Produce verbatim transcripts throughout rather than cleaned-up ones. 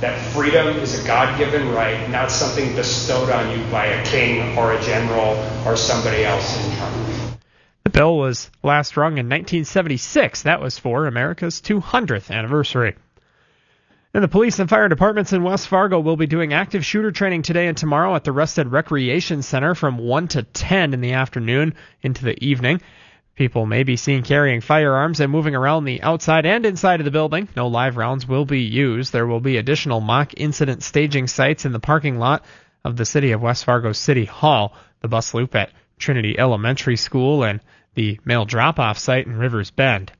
that freedom is a God-given right, not something bestowed on you by a king or a general or somebody else in charge. The bill was last rung in nineteen seventy-six. That was for America's two hundredth anniversary. And the police and fire departments in West Fargo will be doing active shooter training today and tomorrow at the Rested Recreation Center from one to ten in the afternoon into the evening. People may be seen carrying firearms and moving around the outside and inside of the building. No live rounds will be used. There will be additional mock incident staging sites in the parking lot of the City of West Fargo City Hall, the bus loop at Trinity Elementary School, and the mail drop-off site in Rivers Bend.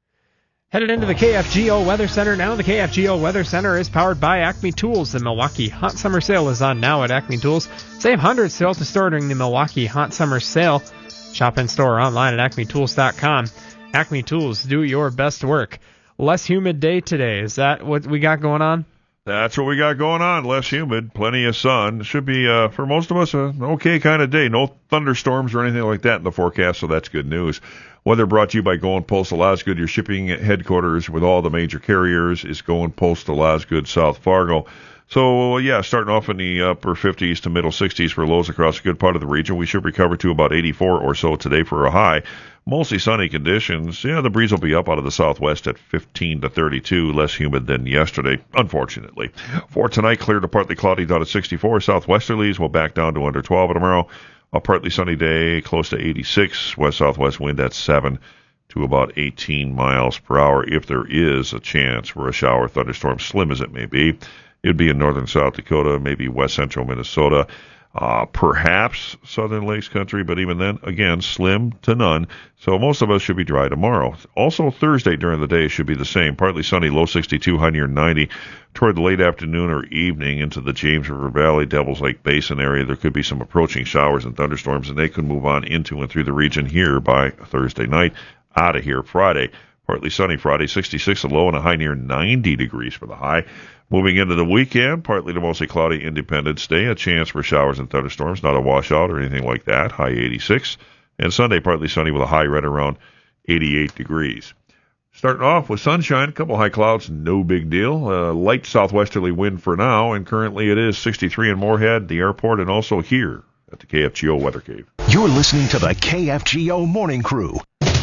Headed into the K F G O Weather Center now. The K F G O Weather Center is powered by Acme Tools. The Milwaukee Hot Summer Sale is on now at Acme Tools. Save hundreds to store during the Milwaukee Hot Summer Sale. Shop in store or online at acme tools dot com. Acme Tools, do your best work. Less humid day today. Is that what we got going on? That's what we got going on. Less humid, plenty of sun. Should be, uh, for most of us, an okay kind of day. No thunderstorms or anything like that in the forecast, so that's good news. Weather brought to you by Going Postal Osgood. Your shipping headquarters with all the major carriers is Going Postal Osgood, South Fargo. So, yeah, starting off in the upper fifties to middle sixties for lows across a good part of the region. We should recover to about eighty-four or so today for a high. Mostly sunny conditions. Yeah, the breeze will be up out of the southwest at fifteen to thirty-two, less humid than yesterday, unfortunately. For tonight, clear to partly cloudy down at sixty-four. Southwesterlies will back down to under twelve tomorrow. A partly sunny day, close to eighty-six. West-southwest wind at seven to about eighteen miles per hour. If there is a chance for a shower thunderstorm, slim as it may be, it'd be in northern South Dakota, maybe west-central Minnesota. Uh, perhaps southern lakes country, but even then, again, slim to none. So most of us should be dry tomorrow. Also, Thursday during the day should be the same. Partly sunny, low sixty-two, high near ninety. Toward the late afternoon or evening into the James River Valley, Devils Lake Basin area, there could be some approaching showers and thunderstorms, and they could move on into and through the region here by Thursday night. Out of here Friday. Partly sunny Friday, sixty-six a low and a high near ninety degrees for the high. Moving into the weekend, partly to mostly cloudy Independence Day, a chance for showers and thunderstorms, not a washout or anything like that, high eighty-six. And Sunday, partly sunny with a high right around eighty-eight degrees. Starting off with sunshine, a couple high clouds, no big deal. Uh, light southwesterly wind for now, and currently it is sixty-three in Moorhead, the airport, and also here at the K F G O Weather Cave. You're listening to the K F G O Morning Crew.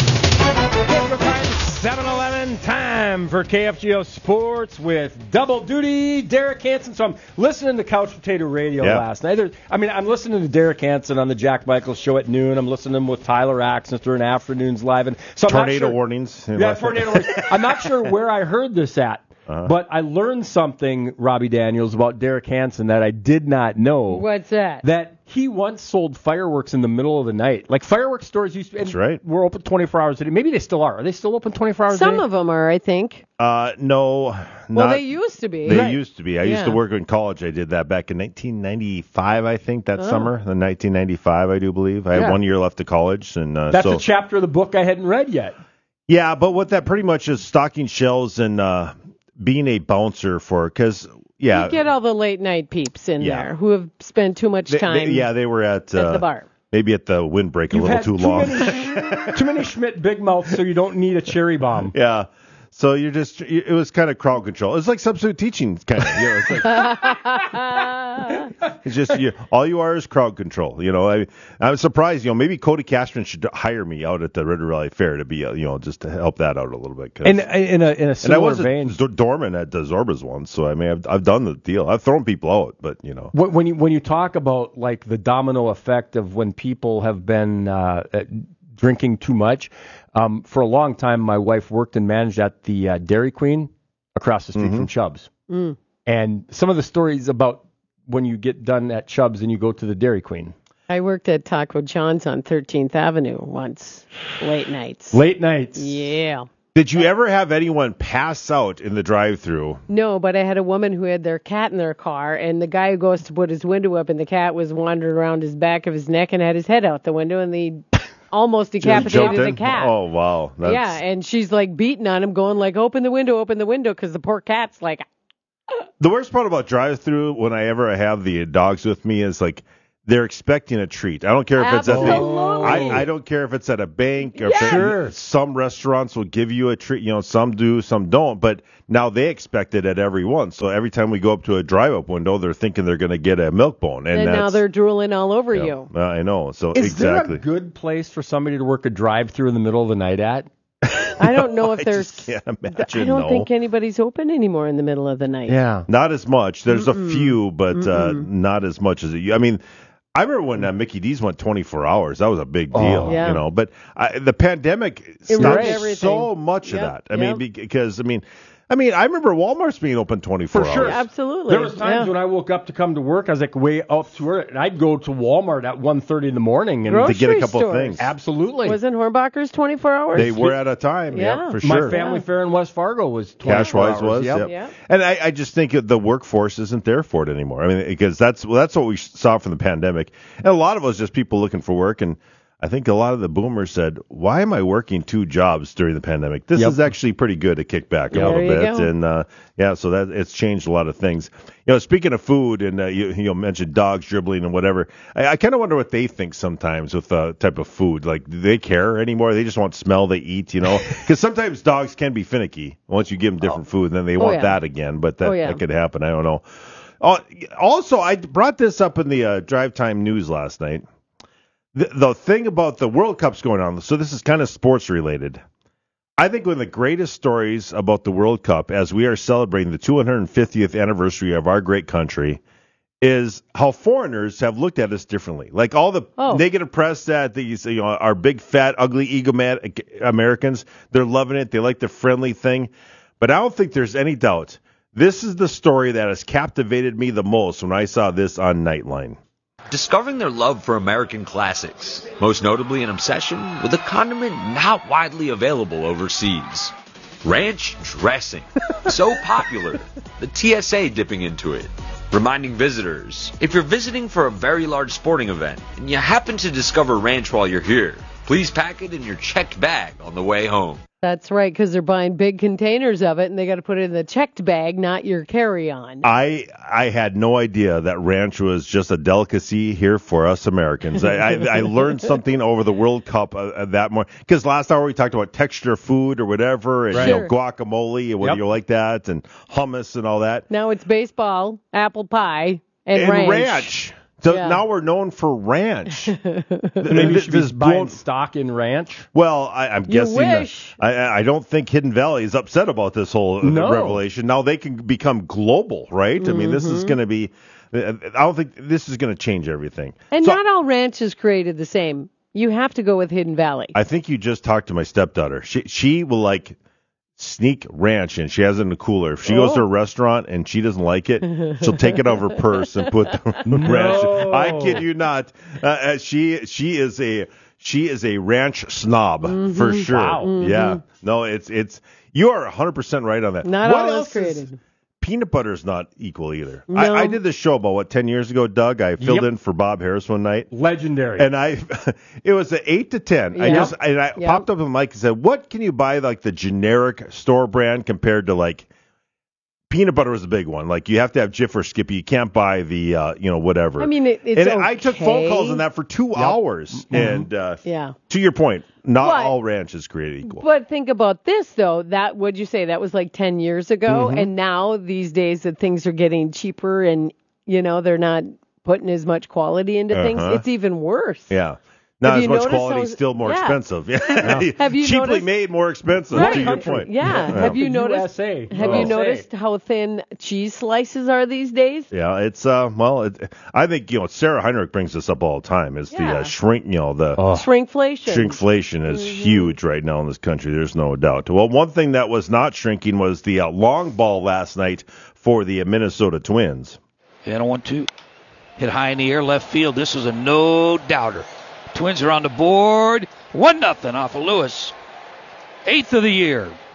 seven eleven time for K F G O Sports with double duty Derek Hansen. So I'm listening to Couch Potato Radio yeah. last night. There's, I mean, I'm listening to Derek Hansen on the Jack Michaels show at noon. I'm listening to him with Tyler Axons during afternoons live. And so I'm tornado not sure, warnings. Yeah, tornado warnings. I'm not sure where I heard this at. Uh-huh. But I learned something, Robbie Daniels, about Derek Hansen that I did not know. What's that? That he once sold fireworks in the middle of the night. Like fireworks stores used to. That's right. We're open twenty-four hours a day. Maybe they still are. Are they still open twenty-four hours Some a day? Some of them are, I think. Uh, no. Well, not, they used to be. They right. used to be. I yeah. used to work in college. I did that back in nineteen ninety-five, I think, that oh. summer. In nineteen ninety-five, I do believe. I yeah. had one year left of college. and uh, That's so, a chapter of the book I hadn't read yet. Yeah, but what that pretty much is, stocking shelves and uh, being a bouncer for, because, yeah. You get all the late night peeps in yeah. there who have spent too much time. They, they, yeah, they were at, at uh, the bar. Maybe at the windbreak a You've little too, too long. Many, too many Schmidt Big Mouths, so you don't need a cherry bomb. Yeah. So you're just, it was kind of crowd control. It's like substitute teaching, kind of. You know, it's, like, it's just, you, all you are is crowd control. You know, I, I'm surprised, you know, maybe Cody Cashman should hire me out at the River Valley Fair to be, you know, just to help that out a little bit. In, in, a, in a similar vein. And I was a doorman at the Zorba's once, so I mean, I've, I've done the deal. I've thrown people out, but, you know. When you, when you talk about, like, the domino effect of when people have been uh, drinking too much, Um, for a long time, my wife worked and managed at the uh, Dairy Queen across the street mm-hmm. from Chubb's. Mm. And some of the stories about when you get done at Chubb's and you go to the Dairy Queen. I worked at Taco John's on thirteenth Avenue once, late nights. Late nights? Yeah. Did you ever have anyone pass out in the drive-thru? No, but I had a woman who had their cat in their car, and the guy who goes to put his window up, and the cat was wandering around his back of his neck and had his head out the window, and the almost decapitated the cat. Oh, wow. That's... Yeah, and she's like beating on him, going like, open the window, open the window, because the poor cat's like... The worst part about drive-thru, when I ever have the dogs with me, is like, they're expecting a treat. I don't care if it's at the. Absolutely. I, I don't care if it's at a bank or Yes. if it- Sure. some restaurants will give you a treat. You know, some do, some don't. But now they expect it at every one. So every time we go up to a drive-up window, they're thinking they're going to get a milk bone, and, And now that's, they're drooling all over yeah, you. I know. So Is exactly. there a good place for somebody to work a drive-through in the middle of the night at? I don't know if I there's. just can't imagine. I don't no. think anybody's open anymore in the middle of the night. Yeah. Not as much. There's a few, but uh, not as much as it. I mean, I remember when uh, Mickey D's went twenty-four hours. That was a big deal, Yeah. you know. But I, the pandemic It stopped ruined everything. so much Yep, of that. I yep. mean, because I mean, I mean, I remember Walmart's being open twenty-four For sure. hours. Absolutely. There was times Yeah. when I woke up to come to work, I was like way out to work, and I'd go to Walmart at one thirty in the morning and Grocery to get a couple stores. of things. absolutely. Wasn't Hornbacher's twenty-four hours? They were at a time, yeah, Yeah. for My sure. family Yeah. fair in West Fargo was twenty-four Cash-wise hours. was, Yep. yep. Yeah. And I, I just think that the workforce isn't there for it anymore. I mean, because that's well, that's what we saw from the pandemic. And a lot of us just people looking for work. And I think a lot of the boomers said, "Why am I working two jobs during the pandemic? This Yep. is actually pretty good to kick back a Yep. little There you bit." go. And uh, yeah, so that it's changed a lot of things. You know, speaking of food, and uh, you you mentioned dogs dribbling and whatever. I, I kind of wonder what they think sometimes with uh, type of food. Like, do they care anymore? They just want smell they eat, you know? Because sometimes dogs can be finicky once you give them different food, and then they want yeah. that again. But that, Oh, yeah. that could happen. I don't know. Oh, also, I brought this up in the uh, Drive Time News last night. The, the thing about the World Cup's going on, so this is kind of sports related. I think one of the greatest stories about the World Cup, as we are celebrating the two hundred fiftieth anniversary of our great country, is how foreigners have looked at us differently. Like all the Oh. negative press that these, you know, our big, fat, ugly, egomatic Americans, they're loving it. They like the friendly thing. But I don't think there's any doubt. This is the story that has captivated me the most when I saw this on Nightline. Discovering their love for American classics, most notably an obsession with a condiment not widely available overseas. Ranch dressing. So popular, the T S A dipping into it. Reminding visitors, if you're visiting for a very large sporting event and you happen to discover ranch while you're here, please pack it in your checked bag on the way home. That's right, because they're buying big containers of it, and they got to put it in the checked bag, not your carry-on. I I had no idea that ranch was just a delicacy here for us Americans. I, I, I learned something over the World Cup uh, that more because last hour we talked about texture food or whatever, and Right. you know, Sure. guacamole and whether Yep. you like that, and hummus and all that. Now it's baseball, apple pie, and, And ranch. So Yeah. now we're known for ranch. Maybe you should be This buying blown- stock in ranch. Well, I, I'm guessing. that- wish. I, I don't think Hidden Valley is upset about this whole No. revelation. Now they can become global, right? I mean, this is going to be. I don't think this is going to change everything. And So- not all ranch is created the same. You have to go with Hidden Valley. I think you just talked to my stepdaughter. She she will like sneak ranch in. She has it in the cooler. If she goes Oh. to a restaurant and she doesn't like it, she'll take it out of her purse and put the ranch. I kid you not. Uh, uh, she she is a she is a ranch snob for sure. Wow. Yeah. No, it's it's you are one hundred percent right on that. Not what all is else is created. peanut butter is not equal either. No. I, I did this show about what ten years ago, Doug. I filled Yep. in for Bob Harris one night. Legendary. And I, it was an eight to ten. I Yep. just, and I Yep. popped up on the mic and said, "What can you buy like the generic store brand compared to like peanut butter was the big one? Like you have to have Jif or Skippy. You can't buy the, uh, you know, whatever." I mean, it, it's and I took phone okay. calls on that for two hours. And uh, Yeah. to your point, not But- all ranch is created equal. But think about this, though. That would you say that was like ten years ago, Mm-hmm. and now these days that things are getting cheaper, and you know they're not putting as much quality into things. Uh-huh. It's even worse. Yeah. Not Have as you much noticed quality, how- still more yeah. expensive. Yeah. Have you Cheaply noticed- made, more expensive. Right. To your Country. point. Yeah. Have you The noticed? U S A. Have U you S A. noticed how thin cheese slices are these days? Yeah, it's uh, well, it, I think you know Sarah Heinrich brings this up all the time. Is the Yeah. uh, shrink, you know, the Shrinkflation. shrinkflation is huge right now in this country. There's no doubt. Well, one thing that was not shrinking was the uh, long ball last night for the Minnesota Twins. And a one two. Hit high in the air left field. This is a no-doubter. Twins are on the board. one nothing off of Lewis. Eighth of the year.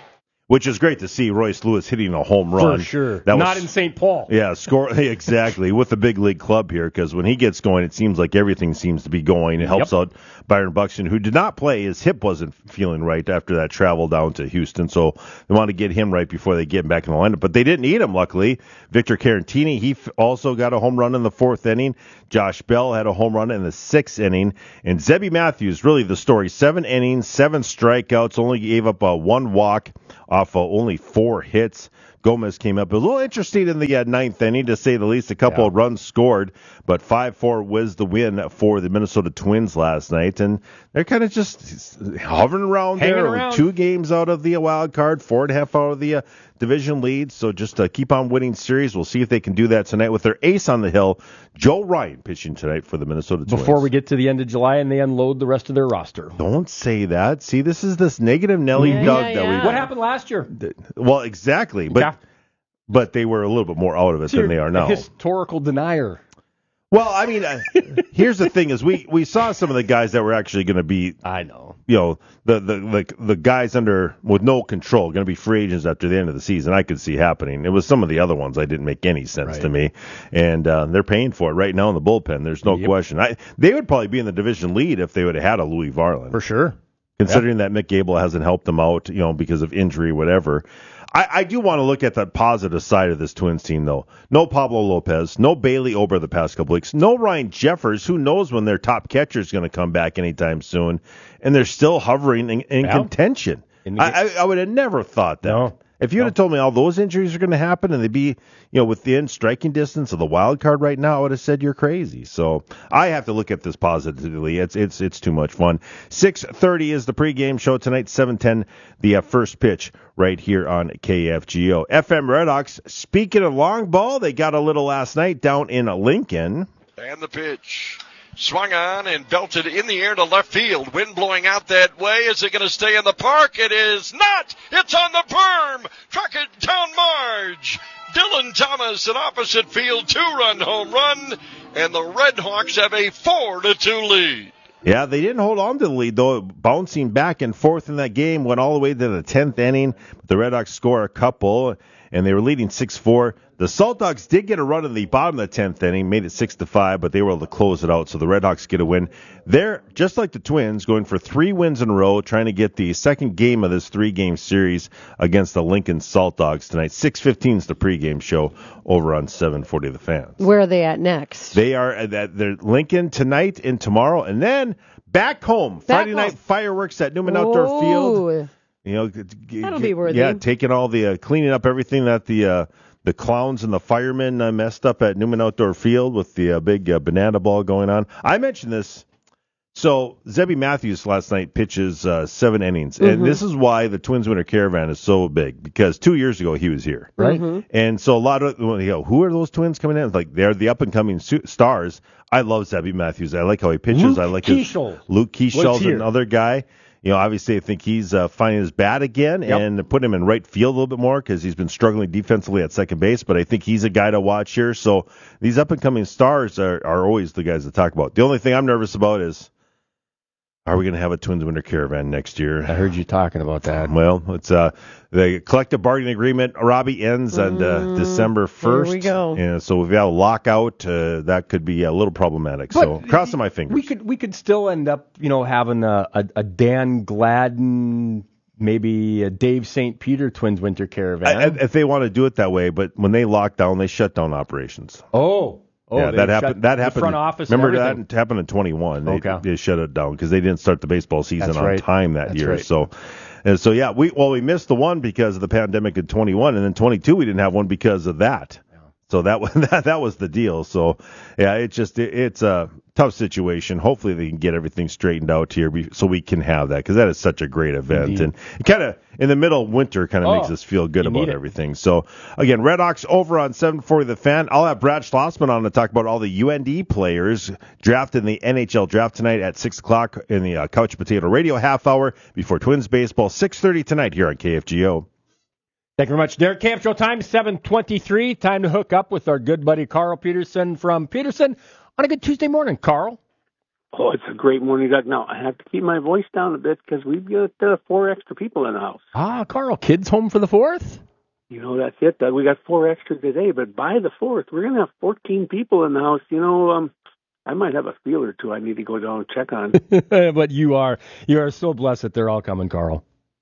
which is great to see Royce Lewis hitting a home run. For sure. That Not was, in Saint Paul. Yeah, score exactly with the big league club here, because when he gets going, it seems like everything seems to be going. It helps Yep. out Byron Buxton, who did not play. His hip wasn't feeling right after that travel down to Houston, so they want to get him right before they get him back in the lineup. But they didn't need him, luckily. Victor Carantini, he f- also got a home run in the fourth inning. Josh Bell had a home run in the sixth inning. And Zebby Matthews, really the story. Seven innings, seven strikeouts, only gave up uh, one walk off uh, only four hits. Gomez came up. It was a little interesting in the uh, ninth inning, to say the least. A couple Yeah. of runs scored, but five four was the win for the Minnesota Twins last night. And they're kind of just hovering around Hanging there. around. Two games out of the uh, wild card, four and a half out of the uh, division lead. So just uh, keep on winning series. We'll see if they can do that tonight with their ace on the hill, Joe Ryan, pitching tonight for the Minnesota Twins. Before we get to the end of July and they unload the rest of their roster. Don't say that. See, this is this negative Nelly Yeah, Doug yeah, that yeah. we. What happened last year? Well, exactly, but Yeah. but they were a little bit more out of it than they are A now. historical denier. Well, I mean, uh, here's the thing: is we, we saw some of the guys that were actually going to be, I know. you know, the, the the the guys under with no control going to be free agents after the end of the season. I could see happening. It was some of the other ones that didn't make any sense Right. to me, and uh, they're paying for it right now in the bullpen. There's no Yep. question. I they would probably be in the division lead if they would have had a Louis Varland. For sure. Considering that Mick Gable hasn't helped them out, you know, because of injury, whatever. I, I do want to look at the positive side of this Twins team, though. No Pablo Lopez, no Bailey Ober the past couple weeks, no Ryan Jeffers. Who knows when their top catcher is going to come back anytime soon? And they're still hovering in, in Yeah. contention. In the- I, I, I would have never thought that. No. If you would have told me all those injuries are going to happen and they'd be, you know, within striking distance of the wild card right now, I would have said you're crazy. So I have to look at this positively. It's it's it's too much fun. six thirty is the pregame show tonight. seven ten the uh, first pitch right here on K F G O. F M Redhawks. Speaking of long ball, they got a little last night down in Lincoln. And the pitch. Swung on and belted in the air to left field. Wind blowing out that way. Is it going to stay in the park? It is not. It's on the berm. Truck it down Marge. Dylan Thomas, an opposite field two-run home run. And the Redhawks have a four to two lead. Yeah, they didn't hold on to the lead, though. Bouncing back and forth in that game, went all the way to the tenth inning. But the Redhawks score a couple, and they were leading six four. The Salt Dogs did get a run in the bottom of the tenth inning, made it six to five, but they were able to close it out, so the Redhawks get a win. They're, just like the Twins, going for three wins in a row, trying to get the second game of this three-game series against the Lincoln Salt Dogs tonight. six fifteen is the pregame show over on seven forty The Fans. Where are they at next? They are at at their Lincoln tonight and tomorrow, and then back home. Back Friday home. night fireworks at Newman Outdoor Field. Oh, You know, g- g- That'll g- be worthy. Yeah, taking all the uh, cleaning up everything that the uh, the clowns and the firemen uh, messed up at Newman Outdoor Field with the uh, big uh, banana ball going on. I mentioned this. So Zebby Matthews last night pitches uh, seven innings, Mm-hmm. and this is why the Twins Winter Caravan is so big, because two years ago he was here, Right? Mm-hmm. and so a lot of well, you know, who are those Twins coming in? It's like they're the up and coming su- stars. I love Zebby Matthews. I like how he pitches. Luke I like Keeschel his Luke Keeschel's here. another guy. You know, obviously, I think he's uh, finding his bat again Yep. and put him in right field a little bit more because he's been struggling defensively at second base. But I think he's a guy to watch here. So these up and coming stars are, are always the guys to talk about. The only thing I'm nervous about is, are we going to have a Twins Winter Caravan next year? I heard you talking about that. Well, it's uh, the collective bargaining agreement, Robbie, ends on uh, December first. we go. And so if we have a lockout, uh, that could be a little problematic. so But crossing my fingers. We could we could still end up, you know, having a, a, a Dan Gladden, maybe a Dave Saint Peter Twins Winter Caravan. I- I- if they want to do it that way, but when they lock down, they shut down operations. oh, oh, yeah, they that shut happened. That the happened. front office. and Remember everything. that happened in twenty-one. They, Okay. they shut it down because they didn't start the baseball season That's on right. time that That's year. right. So, and so yeah, we well we missed the one because of the pandemic in twenty-one, and then twenty-two we didn't have one because of that. So that was that, that was the deal. So yeah, it's just it, it's a tough situation. Hopefully they can get everything straightened out here be, so we can have that, because that is such a great event. Indeed. And it kind of in the middle of winter kind of Oh, makes us feel good you about need it. everything. So again, Redhawks over on seven forty The Fan. I'll have Brad Schlossman on to talk about all the U N D players drafted in the N H L draft tonight at six o'clock in the uh, Couch Potato Radio half hour before Twins baseball, six thirty tonight here on K F G O. Thank you very much, Derek. Camp Show time, seven twenty-three. Time to hook up with our good buddy Carl Peterson from Peterson on a good Tuesday morning. Carl? Oh, it's a great morning, Doug. Now, I have to keep my voice down a bit because we've got uh, four extra people in the house. Ah, Carl, kids home for the fourth? You know, that's it, Doug. We got four extra today, but by the fourth, we're going to have fourteen people in the house. You know, um, I might have a feel or two I need to go down and check on. But you are you are so blessed that they're all coming, Carl.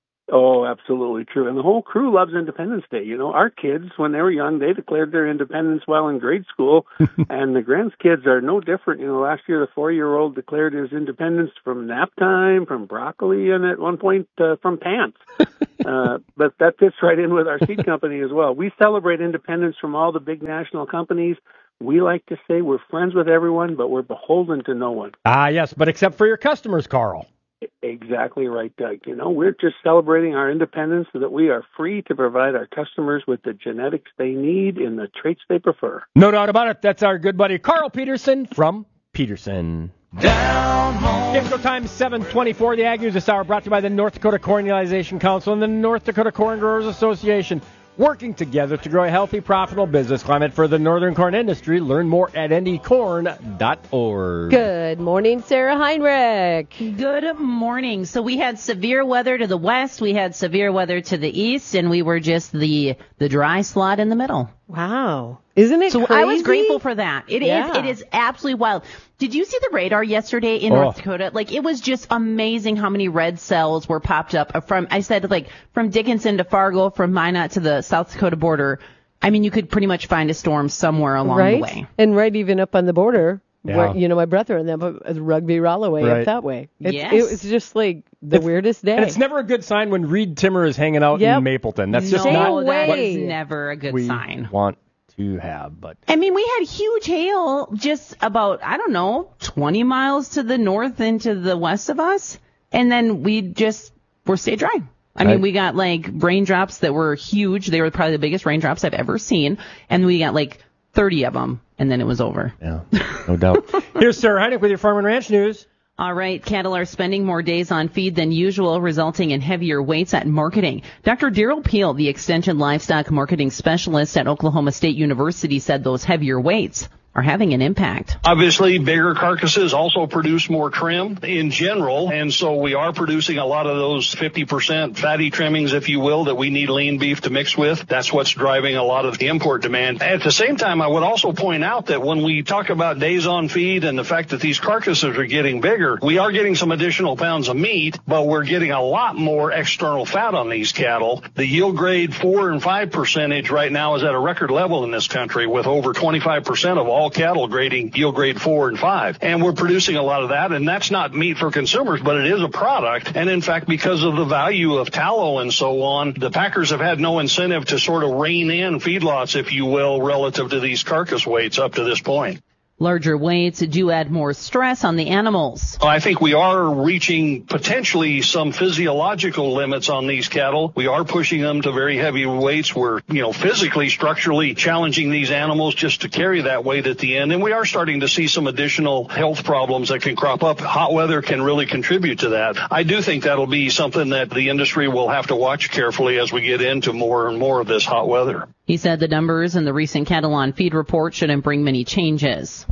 Oh, absolutely true. And the whole crew loves Independence Day. You know, our kids, when they were young, they declared their independence while in grade school. And the grandkids are no different. You know, last year the four-year-old declared his independence from nap time, from broccoli, and at one point uh, from pants. uh, but that fits right in with our seed company as well. We celebrate independence from all the big national companies. We like to say we're friends with everyone, but we're beholden to no one. Ah, yes, but except for your customers, Carl. Exactly right, Doug. You know, we're just celebrating our independence so that we are free to provide our customers with the genetics they need in the traits they prefer. No doubt about it. That's our good buddy Carl Peterson from Peterson. Down home. Game show time seven twenty-four. The Ag News this hour brought to you by the North Dakota Cornelization Council and the North Dakota Corn Growers Association. Working together to grow a healthy, profitable business climate for the northern corn industry. Learn more at N D corn dot org. Good morning, Sarah Heinrich. Good morning. So we had severe weather to the west, we had severe weather to the east, and we were just the the dry slot in the middle. Wow. Isn't it so crazy? I was grateful for that. It yeah. is. It is absolutely wild. Did you see the radar yesterday in oh. North Dakota? Like, it was just amazing how many red cells were popped up from, I said, like, from Dickinson to Fargo, from Minot to the South Dakota border. I mean, you could pretty much find a storm somewhere along right? the way. And right even up on the border. Yeah. Where, you know, my brother and them, uh, Rugby Rollaway right. up that way. It's, yes. It was just like the it's, weirdest day. And it's never a good sign when Reed Timmer is hanging out yep. in Mapleton. That's just no, not that what is never a good we sign. want to have. But I mean, we had huge hail just about, I don't know, twenty miles to the north and to the west of us. And then we just were stay dry. I right. mean, we got like raindrops that were huge. They were probably the biggest raindrops I've ever seen. And we got like thirty of them. And then it was over. Yeah, no doubt. Here's Sarah Heinrich with your Farm and Ranch News. All right, cattle are spending more days on feed than usual, resulting in heavier weights at marketing. Doctor Daryl Peel, the Extension Livestock Marketing Specialist at Oklahoma State University, said those heavier weights are having an impact. Obviously, bigger carcasses also produce more trim in general, and so we are producing a lot of those fifty percent fatty trimmings, if you will, that we need lean beef to mix with. That's what's driving a lot of the import demand. At the same time, I would also point out that when we talk about days on feed and the fact that these carcasses are getting bigger, we are getting some additional pounds of meat, but we're getting a lot more external fat on these cattle. The yield grade four and five percentage right now is at a record level in this country, with over twenty-five percent of all cattle grading yield grade four and five. And we're producing a lot of that, and that's not meat for consumers, but it is a product. And in fact, because of the value of tallow and so on, the packers have had no incentive to sort of rein in feedlots, if you will, relative to these carcass weights up to this point. Larger weights do add more stress on the animals. I think we are reaching potentially some physiological limits on these cattle. We are pushing them to very heavy weights. We're, you know, physically, structurally challenging these animals just to carry that weight at the end. And we are starting to see some additional health problems that can crop up. Hot weather can really contribute to that. I do think that'll be something that the industry will have to watch carefully as we get into more and more of this hot weather. He said the numbers in the recent cattle on feed report shouldn't bring many changes.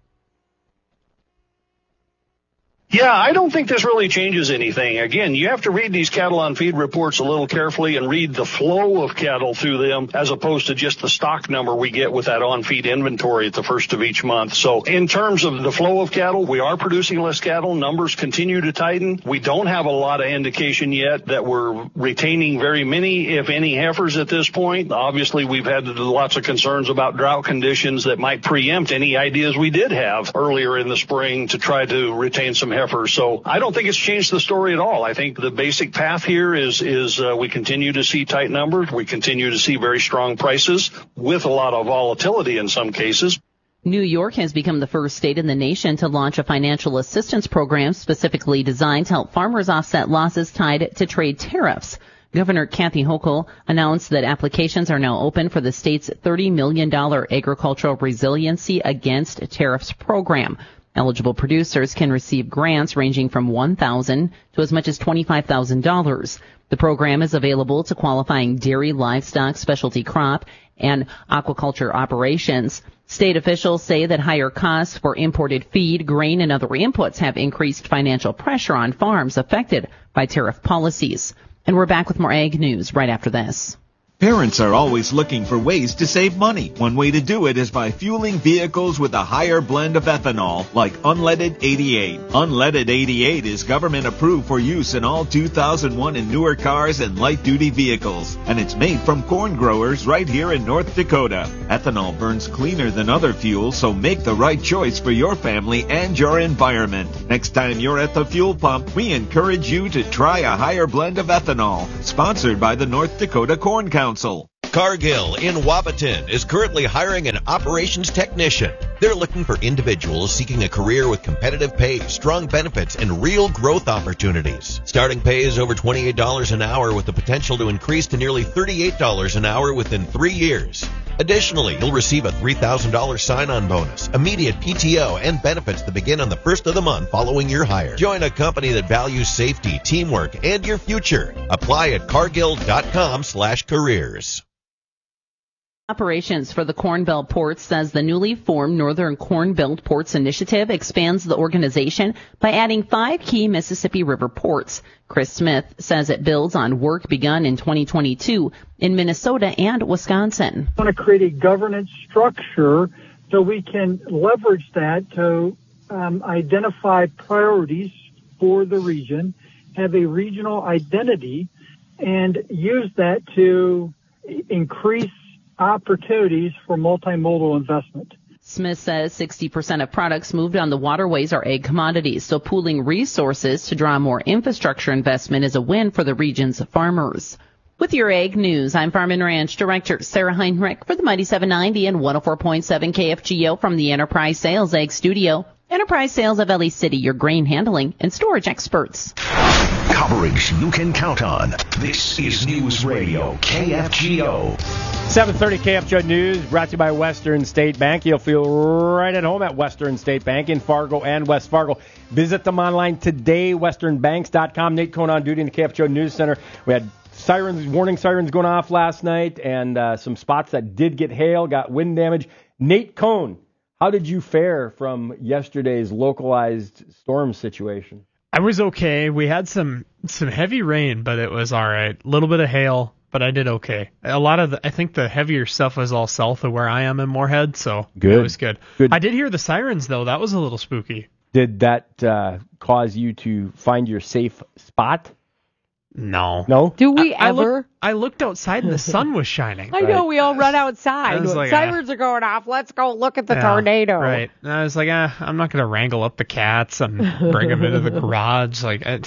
Yeah, I don't think this really changes anything. Again, you have to read these cattle on feed reports a little carefully and read the flow of cattle through them as opposed to just the stock number we get with that on feed inventory at the first of each month. So in terms of the flow of cattle, we are producing less cattle. Numbers continue to tighten. We don't have a lot of indication yet that we're retaining very many, if any, heifers at this point. Obviously, we've had lots of concerns about drought conditions that might preempt any ideas we did have earlier in the spring to try to retain some heifers. So I don't think it's changed the story at all. I think the basic path here is is uh, we continue to see tight numbers. We continue to see very strong prices with a lot of volatility in some cases. New York has become the first state in the nation to launch a financial assistance program specifically designed to help farmers offset losses tied to trade tariffs. Governor Kathy Hochul announced that applications are now open for the state's thirty million dollars Agricultural Resiliency Against Tariffs program. Eligible producers can receive grants ranging from one thousand dollars to as much as twenty-five thousand dollars. The program is available to qualifying dairy, livestock, specialty crop, and aquaculture operations. State officials say that higher costs for imported feed, grain, and other inputs have increased financial pressure on farms affected by tariff policies. And we're back with more ag news right after this. Parents are always looking for ways to save money. One way to do it is by fueling vehicles with a higher blend of ethanol, like Unleaded eighty-eight. Unleaded eighty-eight is government approved for use in all two thousand one and newer cars and light-duty vehicles, and it's made from corn growers right here in North Dakota. Ethanol burns cleaner than other fuels, so make the right choice for your family and your environment. Next time you're at the fuel pump, we encourage you to try a higher blend of ethanol. Sponsored by the North Dakota Corn Council. Cargill in Wabaton is currently hiring an operations technician. They're looking for individuals seeking a career with competitive pay, strong benefits, and real growth opportunities. Starting pay is over twenty-eight dollars an hour with the potential to increase to nearly thirty-eight dollars an hour within three years. Additionally, you'll receive a three thousand dollars sign-on bonus, immediate P T O, and benefits that begin on the first of the month following your hire. Join a company that values safety, teamwork, and your future. Apply at cargill.com slash careers. Operations for the Corn Belt Ports says the newly formed Northern Corn Belt Ports Initiative expands the organization by adding five key Mississippi River ports. Chris Smith says it builds on work begun in twenty twenty-two in Minnesota and Wisconsin. I want to create a governance structure so we can leverage that to um, identify priorities for the region, have a regional identity, and use that to increase opportunities for multimodal investment. Smith says sixty percent of products moved on the waterways are ag commodities, so pooling resources to draw more infrastructure investment is a win for the region's farmers. With your ag news, I'm Farm and Ranch Director Sarah Heinrich for the Mighty seven ninety and one oh four point seven K F G O from the Enterprise Sales Ag Studio. Enterprise Sales of L E City, your grain handling and storage experts. Coverage you can count on. This is News Radio K F G O. seven thirty K F G O News brought to you by Western State Bank. You'll feel right at home at Western State Bank in Fargo and West Fargo. Visit them online today, western banks dot com. Nate Cohn on duty in the K F G O News Center. We had sirens, warning sirens going off last night, and uh, some spots that did get hail, got wind damage. Nate Cohn, how did you fare from yesterday's localized storm situation? I was okay. We had some some heavy rain, but it was all right. A little bit of hail, but I did okay. A lot of the, I think the heavier stuff was all south of where I am in Moorhead, so good. It was good. good. I did hear the sirens, though. That was a little spooky. Did that uh, cause you to find your safe spot? No. No? Do we I, I ever? Look, I looked outside and the sun was shining. I know, we all run outside. I was like, Sirens are going off. Let's go look at the Yeah, tornado. Right. And I was like, ah, I'm not going to wrangle up the cats and bring them into the garage. Like, I,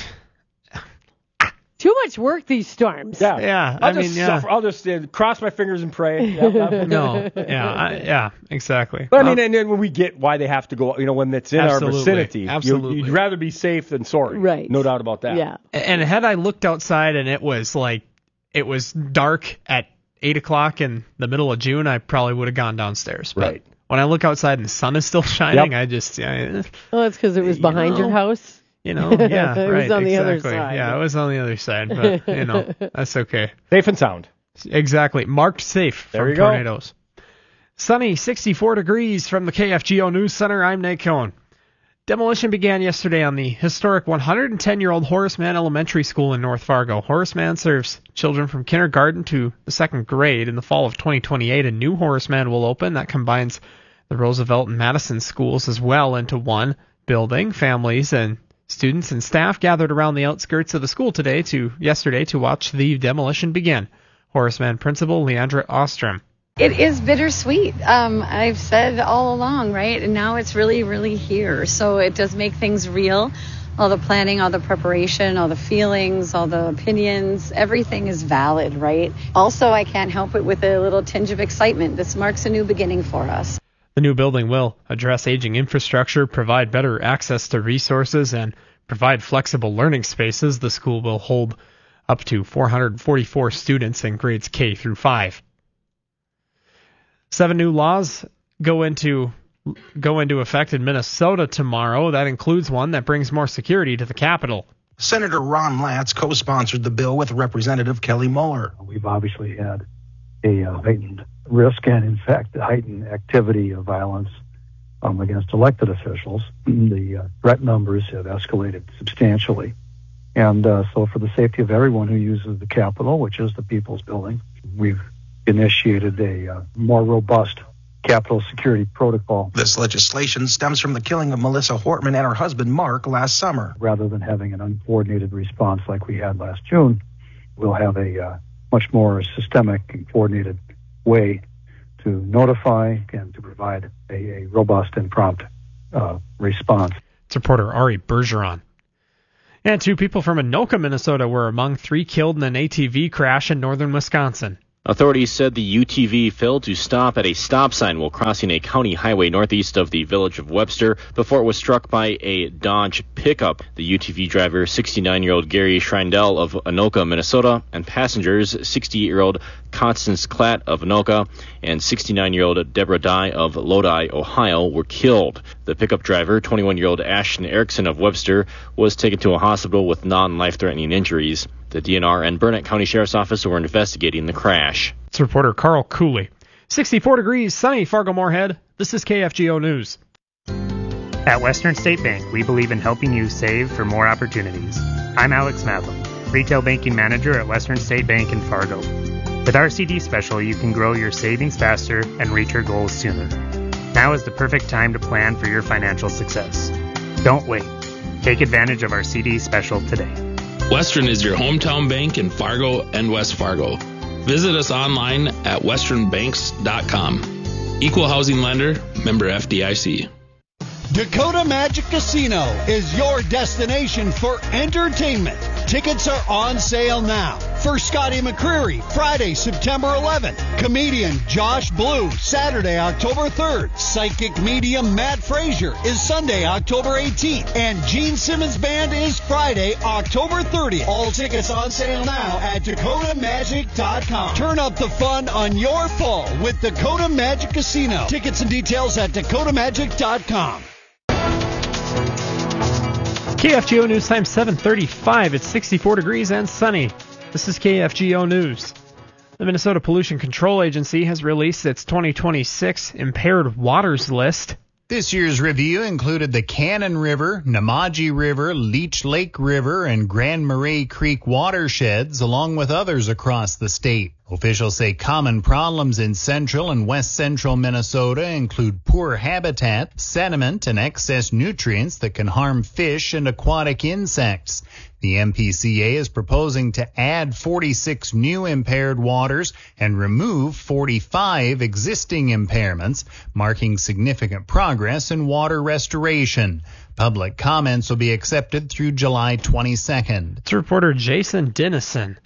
Too much work, these storms. Yeah. yeah. I'll I just mean, yeah. suffer. I'll just uh, cross my fingers and pray. Yep, yep. No. Yeah. I, yeah. Exactly. But I mean, Um, and then when we get why they have to go, you know, when it's in Absolutely. our vicinity, Absolutely. You, you'd rather be safe than sorry. Right. No doubt about that. Yeah. And had I looked outside and it was like, it was dark at eight o'clock in the middle of June, I probably would have gone downstairs. But Right. when I look outside and the sun is still shining, Yep. I just, yeah, Well, that's because it was You behind your know. house. you know, yeah, It was right, on the other exactly. side. Yeah, it was on the other side, but you know, that's okay. Safe and sound. Exactly. Marked safe There from you go. tornadoes. Sunny, sixty-four degrees from the K F G O News Center. I'm Nate Cohn. Demolition began yesterday on the historic one hundred ten-year-old Horace Mann Elementary School in North Fargo. Horace Mann serves children from kindergarten to the second grade. In the fall of twenty twenty-eight, a new Horace Mann will open that combines the Roosevelt and Madison schools as well into one building. Families and students and staff gathered around the outskirts of the school today to yesterday to watch the demolition begin. Horace Mann principal Leandra Ostrom. It is bittersweet. Um, I've said all along, right? And now it's really, really here. So it does make things real. All the planning, all the preparation, all the feelings, all the opinions, everything is valid, right? Also, I can't help it with a little tinge of excitement. This marks a new beginning for us. The new building will address aging infrastructure, provide better access to resources, and provide flexible learning spaces. The school will hold up to four hundred forty-four students in grades K through five. Seven new laws go into go into effect in Minnesota tomorrow. That includes one that brings more security to the Capitol. Senator Ron Latz co-sponsored the bill with Representative Kelly Mueller. We've obviously had a uh, heightened risk and, in fact, a heightened activity of violence um, against elected officials. The uh, threat numbers have escalated substantially. And uh, so for the safety of everyone who uses the Capitol, which is the people's building, we've initiated a uh, more robust Capitol security protocol. This legislation stems from the killing of Melissa Hortman and her husband Mark last summer. Rather than having an uncoordinated response like we had last June, we'll have a uh, much more systemic and coordinated way to notify and to provide a, a robust and prompt uh, response. It's reporter Ari Bergeron. And two people from Anoka, Minnesota were among three killed in an A T V crash in northern Wisconsin. Authorities said the U T V failed to stop at a stop sign while crossing a county highway northeast of the village of Webster before it was struck by a Dodge pickup. The U T V driver, sixty-nine-year-old Gary Schreindel of Anoka, Minnesota, and passengers, sixty-eight-year-old Constance Klatt of Anoka and sixty-nine-year-old Deborah Dye of Lodi, Ohio, were killed. The pickup driver, twenty-one-year-old Ashton Erickson of Webster, was taken to a hospital with non-life-threatening injuries. The D N R and Burnett County Sheriff's Office were investigating the crash. It's reporter Carl Cooley. sixty-four degrees, sunny Fargo-Moorhead. This is K F G O News. At Western State Bank, we believe in helping you save for more opportunities. I'm Alex Madlam, Retail Banking Manager at Western State Bank in Fargo. With our C D special, you can grow your savings faster and reach your goals sooner. Now is the perfect time to plan for your financial success. Don't wait. Take advantage of our C D special today. Western is your hometown bank in Fargo and West Fargo. Visit us online at western banks dot com. Equal housing lender, member F D I C. Dakota Magic Casino is your destination for entertainment. Tickets are on sale now. For Scotty McCreery, Friday, September eleventh. Comedian Josh Blue, Saturday, October third. Psychic medium Matt Frazier is Sunday, October eighteenth. And Gene Simmons Band is Friday, October thirtieth. All tickets on sale now at dakota magic dot com. Turn up the fun on your fall with Dakota Magic Casino. Tickets and details at dakota magic dot com. K F G O News time seven thirty-five. It's sixty-four degrees and sunny. This is K F G O News. The Minnesota Pollution Control Agency has released its twenty twenty-six Impaired Waters List. This year's review included the Cannon River, Namaji River, Leech Lake River, and Grand Marais Creek watersheds, along with others across the state. Officials say common problems in central and west central Minnesota include poor habitat, sediment, and excess nutrients that can harm fish and aquatic insects. The M P C A is proposing to add forty-six new impaired waters and remove forty-five existing impairments, marking significant progress in water restoration. Public comments will be accepted through July twenty-second. It's reporter Jason Dennison.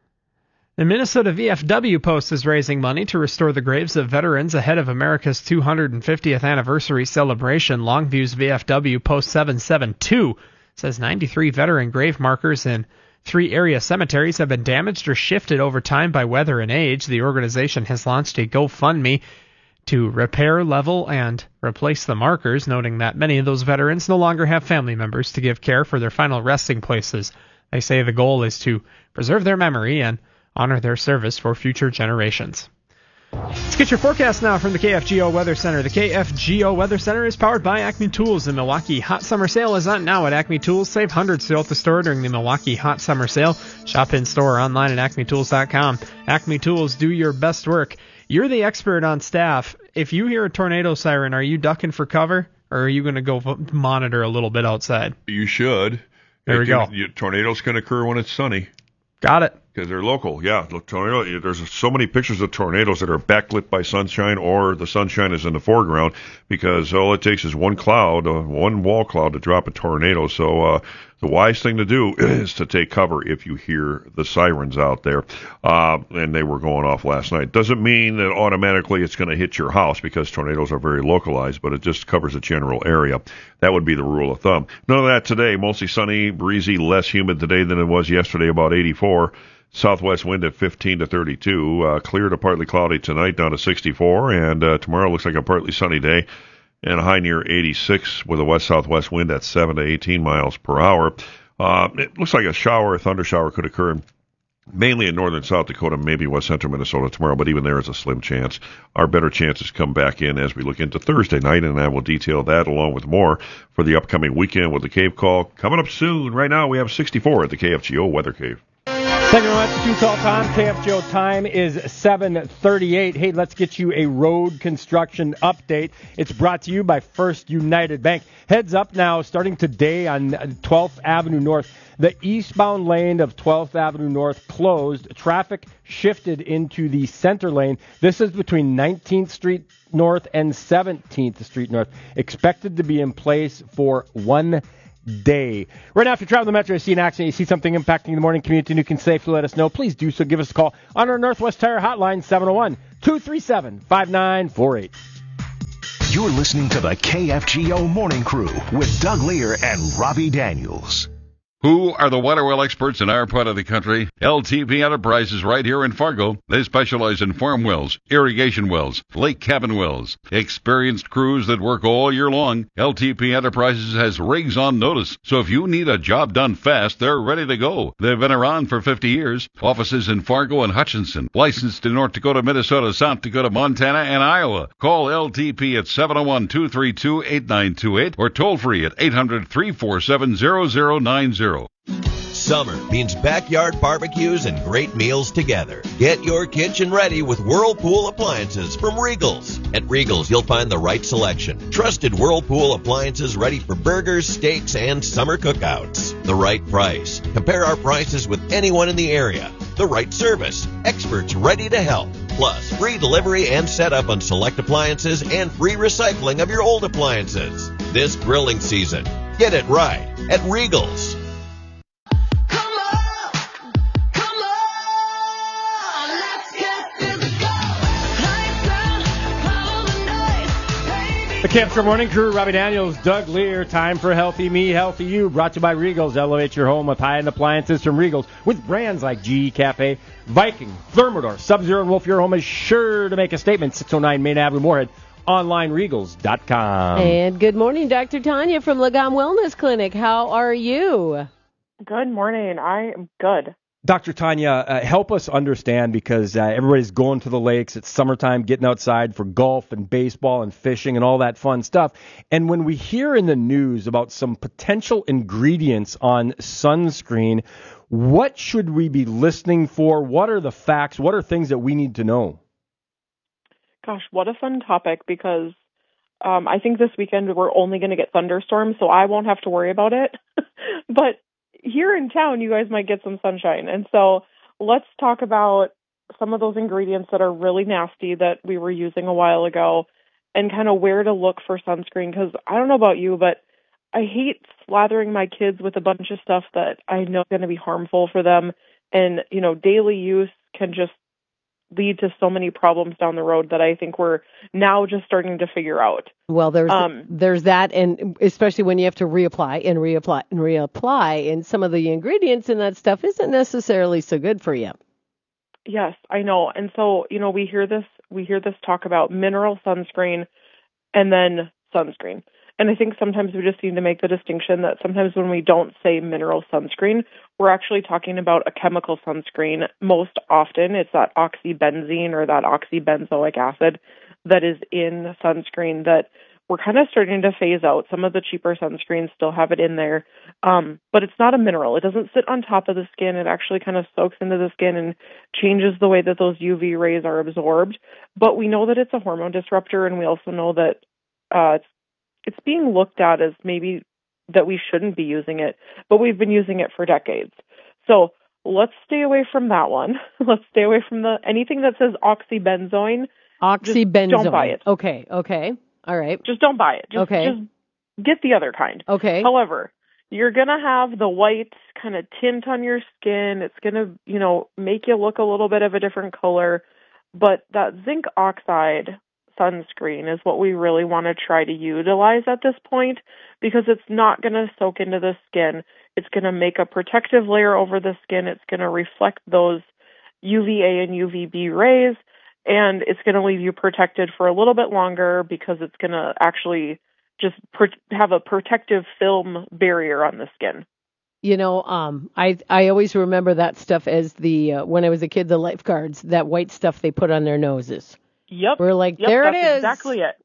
The Minnesota V F W Post is raising money to restore the graves of veterans ahead of America's two hundred fiftieth anniversary celebration. Longview's V F W Post seven seventy-two says ninety-three veteran grave markers in three area cemeteries have been damaged or shifted over time by weather and age. The organization has launched a GoFundMe to repair, level, and replace the markers, noting that many of those veterans no longer have family members to give care for their final resting places. They say the goal is to preserve their memory and honor their service for future generations. Let's get your forecast now from the K F G O Weather Center. The K F G O Weather Center is powered by Acme Tools. The Milwaukee Hot Summer Sale is on now at Acme Tools. Save hundreds still at the store during the Milwaukee Hot Summer Sale. Shop in store or online at acme tools dot com. Acme Tools, do your best work. You're the expert on staff. If you hear a tornado siren, are you ducking for cover, or are you going to go monitor a little bit outside? You should. There it we can, go. You, tornadoes can occur when it's sunny. Got it. Because they're local, yeah. Look, tornado. There's so many pictures of tornadoes that are backlit by sunshine, or the sunshine is in the foreground. Because all it takes is one cloud, uh, one wall cloud, to drop a tornado. So uh, the wise thing to do is to take cover if you hear the sirens out there. Uh, and they were going off last night. Doesn't mean that automatically it's going to hit your house, because tornadoes are very localized, but it just covers a general area. That would be the rule of thumb. None of that today. Mostly sunny, breezy, less humid today than it was yesterday, about eighty-four. Southwest wind at fifteen to thirty-two. Uh, clear to partly cloudy tonight, down to sixty-four. And uh, tomorrow looks like a partly sunny day and a high near eighty-six with a west-southwest wind at seven to eighteen miles per hour. Uh, it looks like a shower, a thunder shower could occur in mainly in northern South Dakota, maybe west central Minnesota tomorrow, but even there is a slim chance. Our better chances come back in as we look into Thursday night, and I will detail that along with more for the upcoming weekend with the Cave Call coming up soon. Right now, we have sixty-four at the K F G O Weather Cave. Thank you very much. Two call time. K F G O time is seven thirty-eight. Hey, let's get you a road construction update. It's brought to you by First United Bank. Heads up now, starting today on twelfth Avenue North. The eastbound lane of twelfth Avenue North closed. Traffic shifted into the center lane. This is between nineteenth Street North and seventeenth Street North. Expected to be in place for one day. Right now, if you're traveling the Metro, you see an accident, you see something impacting the morning commute, and you can safely let us know, please do so. Give us a call on our Northwest Tire hotline, seven oh one, two three seven, five nine four eight. You're listening to the K F G O Morning Crew with Doug Lear and Robbie Daniels. Who are the water well experts in our part of the country? L T P Enterprises right here in Fargo. They specialize in farm wells, irrigation wells, lake cabin wells. Experienced crews that work all year long. L T P Enterprises has rigs on notice, so if you need a job done fast, they're ready to go. They've been around for fifty years. Offices in Fargo and Hutchinson. Licensed in North Dakota, Minnesota, South Dakota, Montana, and Iowa. Call L T P at seven oh one, two three two, eight nine two eight or toll free at eight hundred, three four seven, zero zero nine zero. Summer means backyard barbecues and great meals together. Get your kitchen ready with Whirlpool appliances from Regals. At Regals, you'll find the right selection. Trusted Whirlpool appliances ready for burgers, steaks, and summer cookouts. The right price. Compare our prices with anyone in the area. The right service. Experts ready to help. Plus, free delivery and setup on select appliances and free recycling of your old appliances. This grilling season, get it right at Regals. The K F G O Morning Crew, Robbie Daniels, Doug Lear. Time for Healthy Me, Healthy You. Brought to you by Regals. Elevate your home with high-end appliances from Regals with brands like G E Cafe, Viking, Thermador, Sub-Zero, and Wolf. Your home is sure to make a statement. six oh nine Main Avenue, Moorhead. Online, regals dot com. And good morning, Doctor Tanya from Lagom Wellness Clinic. How are you? Good morning. I am good. Doctor Tanya, uh, help us understand, because uh, everybody's going to the lakes. It's summertime, getting outside for golf and baseball and fishing and all that fun stuff. And when we hear in the news about some potential ingredients on sunscreen, what should we be listening for? What are the facts? What are things that we need to know? Gosh, what a fun topic, because um, I think this weekend we're only going to get thunderstorms, so I won't have to worry about it. But here in town, you guys might get some sunshine. And so let's talk about some of those ingredients that are really nasty that we were using a while ago and kind of where to look for sunscreen. Because I don't know about you, but I hate slathering my kids with a bunch of stuff that I know is going to be harmful for them. And, you know, daily use can just lead to so many problems down the road that I think we're now just starting to figure out. Well, there's um, there's that, and especially when you have to reapply and reapply and reapply, and some of the ingredients in that stuff isn't necessarily so good for you. Yes, I know. And so, you know, we hear this we hear this talk about mineral sunscreen and then sunscreen. And I think sometimes we just need to make the distinction that sometimes when we don't say mineral sunscreen, we're actually talking about a chemical sunscreen. Most often it's that oxybenzene or that oxybenzoic acid that is in sunscreen that we're kind of starting to phase out. Some of the cheaper sunscreens still have it in there, um, but it's not a mineral. It doesn't sit on top of the skin. It actually kind of soaks into the skin and changes the way that those U V rays are absorbed. But we know that it's a hormone disruptor, and we also know that uh, it's It's being looked at as maybe that we shouldn't be using it, but we've been using it for decades. So let's stay away from that one. Let's stay away from the anything that says oxybenzoin. Oxybenzoin. Don't buy it. Okay, okay. All right. Just don't buy it. Just, okay. Just get the other kind. Okay. However, you're going to have the white kind of tint on your skin. It's going to, you know, make you look a little bit of a different color. But that zinc oxide sunscreen is what we really want to try to utilize at this point, because it's not going to soak into the skin. It's going to make a protective layer over the skin. It's going to reflect those U V A and U V B rays, and it's going to leave you protected for a little bit longer because it's going to actually just pr- have a protective film barrier on the skin. You know, um, I I always remember that stuff as the uh, when I was a kid, the lifeguards, that white stuff they put on their noses. Yep. We're like, yep, there that's it is. Exactly it.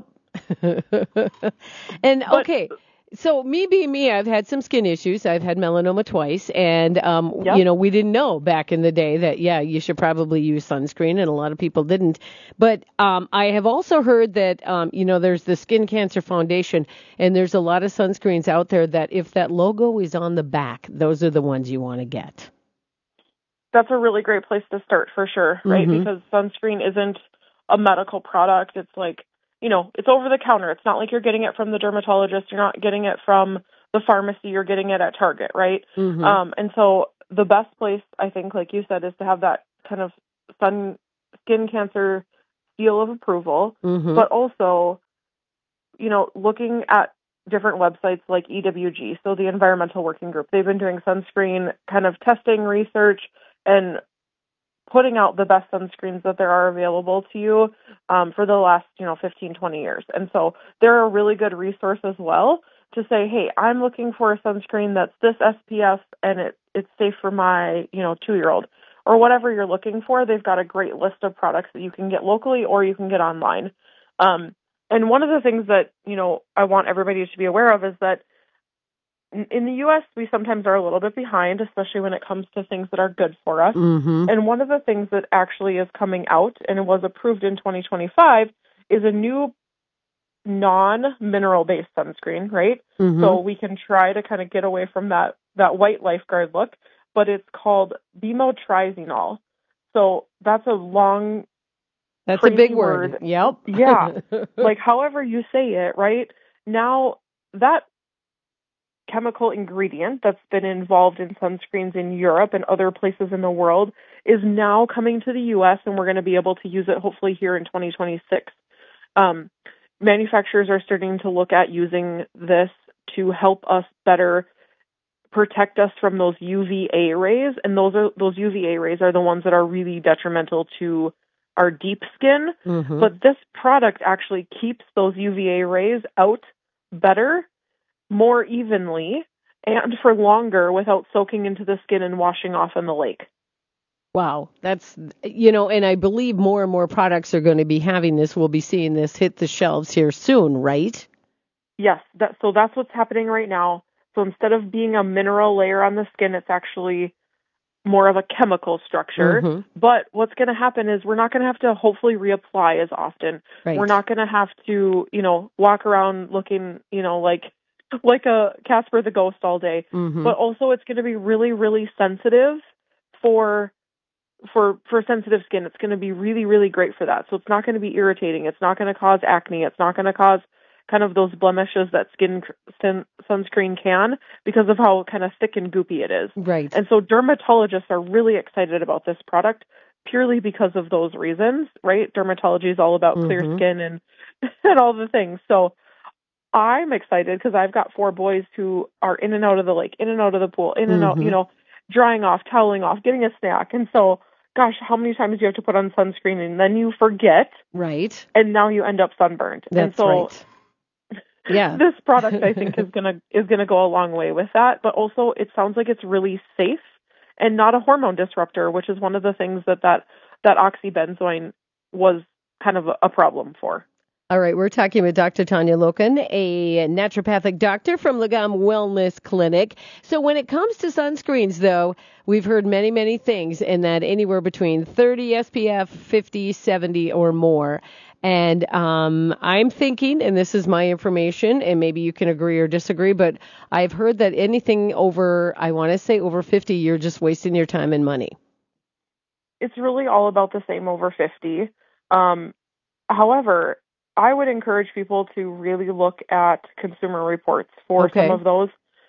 Yep. And But- okay. So me being me, I've had some skin issues. I've had melanoma twice, and um, Yep. you know, we didn't know back in the day that yeah, you should probably use sunscreen, and a lot of people didn't. But um, I have also heard that um, you know, there's the Skin Cancer Foundation, and there's a lot of sunscreens out there that if that logo is on the back, those are the ones you want to get. That's a really great place to start for sure, right? Mhm. Because sunscreen isn't a medical product. It's like, you know, it's over the counter. It's not like you're getting it from the dermatologist. You're not getting it from the pharmacy. You're getting it at Target, right? Mhm. Um, and so the best place, I think, like you said, is to have that kind of sun skin cancer seal of approval, Mhm. but also, you know, looking at different websites like E W G, so the Environmental Working Group. They've been doing sunscreen kind of testing, research, and putting out the best sunscreens that there are available to you um, for the last, you know, fifteen, twenty years. And so they're a really good resource as well to say, hey, I'm looking for a sunscreen that's this S P F and it, it's safe for my, you know, two-year-old. Or whatever you're looking for, they've got a great list of products that you can get locally or you can get online. Um, and one of the things that, you know, I want everybody to be aware of is that in the U S, we sometimes are a little bit behind, especially when it comes to things that are good for us. Mhm. And one of the things that actually is coming out and was approved in twenty twenty-five is a new non-mineral-based sunscreen, right? Mhm. So we can try to kind of get away from that, that white lifeguard look, but it's called Bemotrizinol. So that's a long, That's a big crazy word. Yep. Yeah. Like however you say it, right? Now that chemical ingredient that's been involved in sunscreens in Europe and other places in the world is now coming to the U S, and we're going to be able to use it hopefully here in twenty twenty-six. Um, manufacturers are starting to look at using this to help us better protect us from those U V A rays, and those are those U V A rays are the ones that are really detrimental to our deep skin. Mhm. But this product actually keeps those U V A rays out better, more evenly, and for longer without soaking into the skin and washing off in the lake. Wow, that's, you know, and I believe more and more products are going to be having this. We'll be seeing this hit the shelves here soon, right? Yes, that, so that's what's happening right now. So instead of being a mineral layer on the skin, it's actually more of a chemical structure. Mhm. But what's going to happen is we're not going to have to hopefully reapply as often. Right. We're not going to have to, you know, walk around looking, you know, like like a Casper the Ghost all day. Mhm. But also it's going to be really, really sensitive for for for sensitive skin. It's going to be really, really great for that. So it's not going to be irritating. It's not going to cause acne. It's not going to cause kind of those blemishes that skin sun, sunscreen can because of how kind of thick and goopy it is. Right. And so dermatologists are really excited about this product purely because of those reasons, right? Dermatology is all about clear Mhm. skin and and all the things. So I'm excited because I've got four boys who are in and out of the lake, in and out of the pool, in and out, Mhm. you know, drying off, toweling off, getting a snack. And so, gosh, how many times do you have to put on sunscreen and then you forget? Right. And now you end up sunburned. and That's so right. Yeah. this product I think is gonna is gonna go a long way with that. But also it sounds like it's really safe and not a hormone disruptor, which is one of the things that that, that oxybenzoin was kind of a, a problem for. All right, we're talking with Doctor Tanya Loken, a naturopathic doctor from Lagam Wellness Clinic. So when it comes to sunscreens, though, we've heard many, many things, and that anywhere between thirty S P F, fifty, seventy, or more. And um, I'm thinking, and this is my information, and maybe you can agree or disagree, but I've heard that anything over, I want to say over fifty, you're just wasting your time and money. It's really all about the same over fifty. Um, however, I would encourage people to really look at Consumer Reports for Okay. some of those,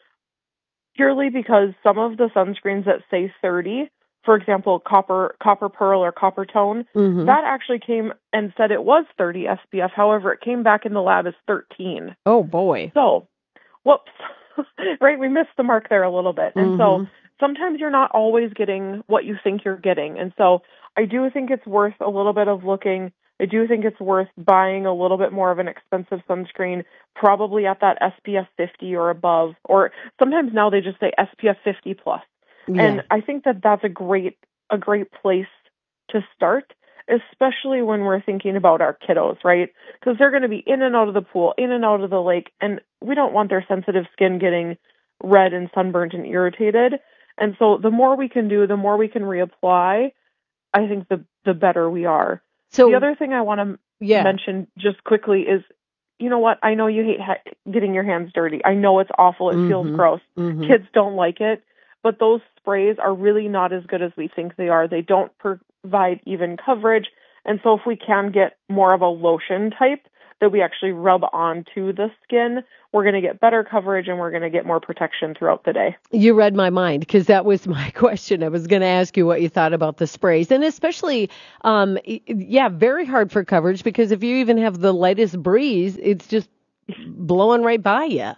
purely because some of the sunscreens that say thirty, for example, copper copper pearl or copper tone, Mhm. that actually came and said it was thirty S P F. However, it came back in the lab as thirteen. Oh, boy. So, whoops, right? We missed the mark there a little bit. And so Mhm. sometimes you're not always getting what you think you're getting. And so I do think it's worth a little bit of looking I do think it's worth buying a little bit more of an expensive sunscreen, probably at that S P F fifty or above, or sometimes now they just say S P F fifty plus. Yeah. And I think that that's a great a great place to start, especially when we're thinking about our kiddos, right? Because they're going to be in and out of the pool, in and out of the lake, and we don't want their sensitive skin getting red and sunburnt and irritated. And so the more we can do, the more we can reapply, I think the the better we are. So the other thing I want to yeah. mention just quickly is, you know what? I know you hate ha- getting your hands dirty. I know it's awful. It mm-hmm. feels gross. Mm-hmm. Kids don't like it. But those sprays are really not as good as we think they are. They don't provide even coverage. And so if we can get more of a lotion type that we actually rub onto the skin, we're going to get better coverage and we're going to get more protection throughout the day. You read my mind, because that was my question. I was going to ask you what you thought about the sprays. And especially, um, yeah, very hard for coverage, because if you even have the lightest breeze, it's just blowing right by you.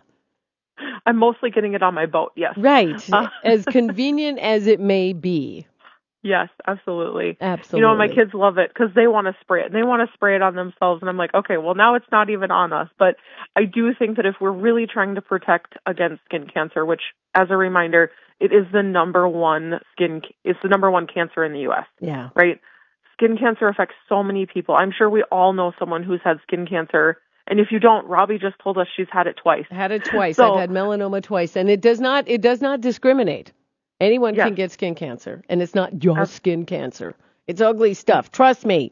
I'm mostly getting it on my boat, yes. Right. Uh, as convenient as it may be. Yes, absolutely. Absolutely. You know, my kids love it because they want to spray it. And they want to spray it on themselves. And I'm like, okay, well, now it's not even on us. But I do think that if we're really trying to protect against skin cancer, which, as a reminder, it is the number one skin, it's the number one cancer in the U S. Yeah. Right? Skin cancer affects so many people. I'm sure we all know someone who's had skin cancer. And if you don't, Robbie just told us she's had it twice. Had it twice. So, I've had melanoma twice. And it does not, it does not discriminate. Anyone yes. can get skin cancer, and it's not just That's, skin cancer. It's ugly stuff. Trust me.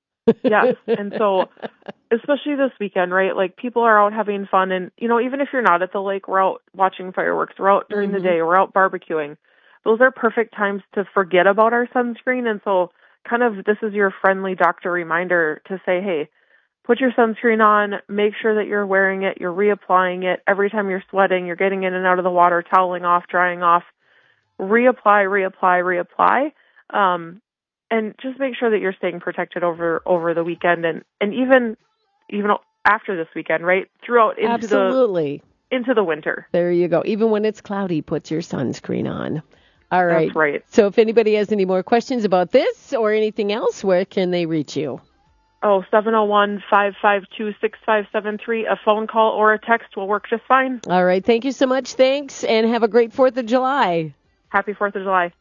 Yes, and so especially this weekend, right? Like, people are out having fun, and, you know, even if you're not at the lake, we're out watching fireworks, we're out during mm-hmm. the day, we're out barbecuing. Those are perfect times to forget about our sunscreen, and so kind of this is your friendly doctor reminder to say, hey, put your sunscreen on, make sure that you're wearing it, you're reapplying it. Every time you're sweating, you're getting in and out of the water, toweling off, drying off. Reapply, reapply, reapply, um, and just make sure that you're staying protected over, over the weekend and, and even even after this weekend, right? Throughout into Absolutely. the into the winter. There you go. Even when it's cloudy, put your sunscreen on. All right. That's right. So if anybody has any more questions about this or anything else, where can they reach you? Oh, seven oh one, five five two, six five seven three. A phone call or a text will work just fine. All right. Thank you so much. Thanks, and have a great fourth of July. Happy fourth of July.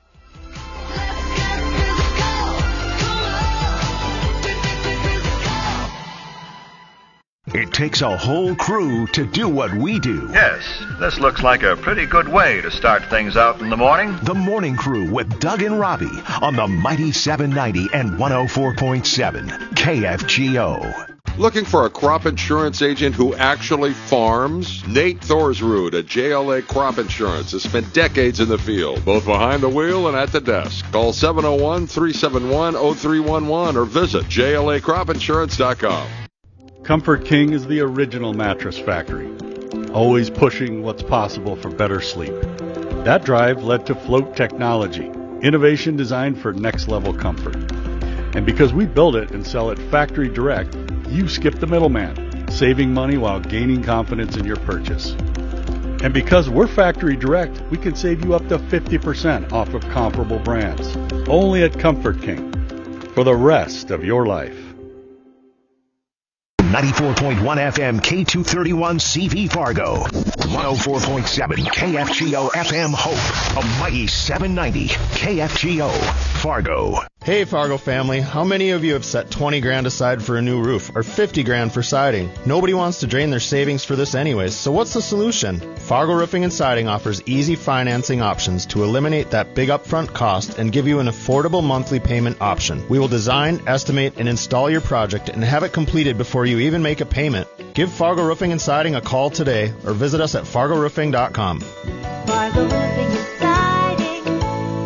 It takes a whole crew to do what we do. Yes, this looks like a pretty good way to start things out in the morning. The Morning Crew with Doug and Robbie on the Mighty seven ninety and one oh four point seven K F G O. Looking for a crop insurance agent who actually farms? Nate Thorsrud at J L A Crop Insurance has spent decades in the field, both behind the wheel and at the desk. Call seven oh one, three seven one, oh three one one or visit J L A crop insurance dot com. Comfort King is the original mattress factory, always pushing what's possible for better sleep. That drive led to Float Technology, innovation designed for next-level comfort. And because we build it and sell it factory direct, you skip the middleman, saving money while gaining confidence in your purchase. And because we're factory direct, we can save you up to fifty percent off of comparable brands. Only at Comfort King. For the rest of your life. ninety-four point one F M K two thirty-one C V Fargo. one oh four point seven K F G O F M Hope. A Mighty seven ninety K F G O Fargo. Hey Fargo family, how many of you have set twenty grand aside for a new roof or fifty grand for siding? Nobody wants to drain their savings for this anyways, so what's the solution? Fargo Roofing and Siding offers easy financing options to eliminate that big upfront cost and give you an affordable monthly payment option. We will design, estimate, and install your project and have it completed before you even make a payment. Give Fargo Roofing and Siding a call today or visit us at fargo roofing dot com. Fargo Roofing and Siding.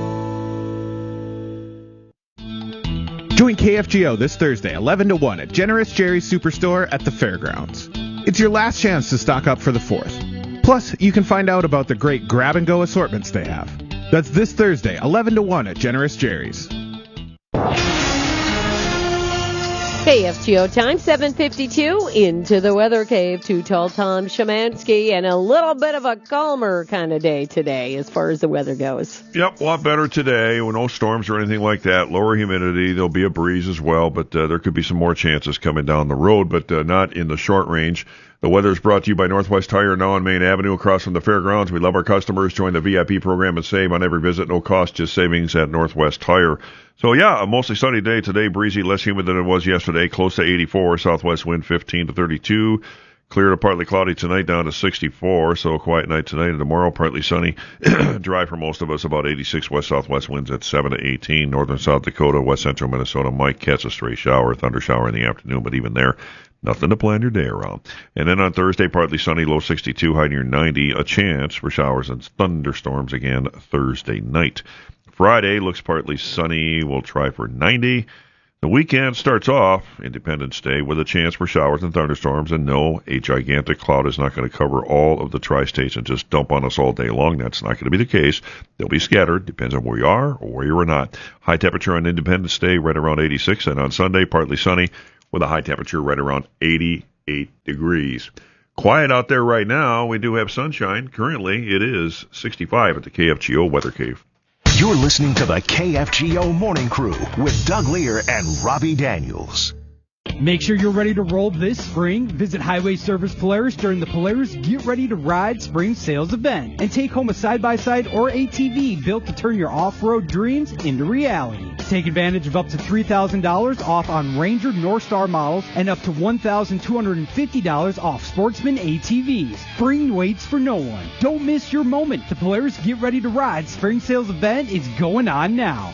Join K F G O this Thursday, eleven to one at Generous Jerry's Superstore at the Fairgrounds. It's your last chance to stock up for the fourth. Plus, you can find out about the great grab-and-go assortments they have. That's this Thursday, eleven to one at Generous Jerry's. K F G O time, seven fifty-two, into the weather cave to tall Tom Shemansky, and a little bit of a calmer kind of day today as far as the weather goes. Yep, a lot better today. With no storms or anything like that. Lower humidity. There'll be a breeze as well, but uh, there could be some more chances coming down the road, but uh, not in the short range. The weather is brought to you by Northwest Tire, now on Main Avenue across from the fairgrounds. We love our customers. Join the V I P program and save on every visit. No cost, just savings at Northwest Tire. So, yeah, a mostly sunny day today. Breezy, less humid than it was yesterday. Close to eighty-four. Southwest wind fifteen to thirty-two. Clear to partly cloudy tonight, down to sixty-four. So a quiet night tonight and tomorrow. Partly sunny. Dry for most of us. About eighty-six. West-southwest winds at seven to eighteen. Northern South Dakota, west-central Minnesota might catch a stray shower, thunder shower in the afternoon. But even there, nothing to plan your day around. And then on Thursday, partly sunny, low sixty-two, high near ninety. A chance for showers and thunderstorms again Thursday night. Friday looks partly sunny. We'll try for ninety. The weekend starts off, Independence Day, with a chance for showers and thunderstorms. And no, a gigantic cloud is not going to cover all of the tri-states and just dump on us all day long. That's not going to be the case. They'll be scattered. Depends on where you are or where you are not. High temperature on Independence Day, right around eighty-six. And on Sunday, partly sunny, with a high temperature right around eighty-eight degrees. Quiet out there right now. We do have sunshine. Currently, it is sixty-five at the K F G O Weather Cave. You're listening to the K F G O Morning Crew with Doug Lear and Robbie Daniels. Make sure you're ready to roll this spring. Visit Highway Service Polaris during the Polaris Get Ready to Ride Spring Sales Event and take home a side-by-side or A T V built to turn your off-road dreams into reality. Take advantage of up to three thousand dollars off on Ranger North Star models and up to one thousand two hundred fifty dollars off Sportsman A T Vs. Spring waits for no one. Don't miss your moment. The Polaris Get Ready to Ride Spring Sales Event is going on now.